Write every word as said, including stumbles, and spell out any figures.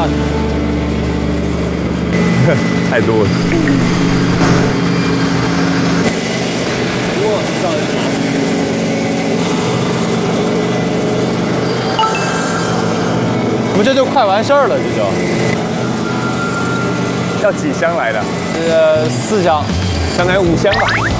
看。 太多了。 哇，上来我们这就快完事儿了，这就。 要几箱来的？ 呃，四箱。 大概五箱吧。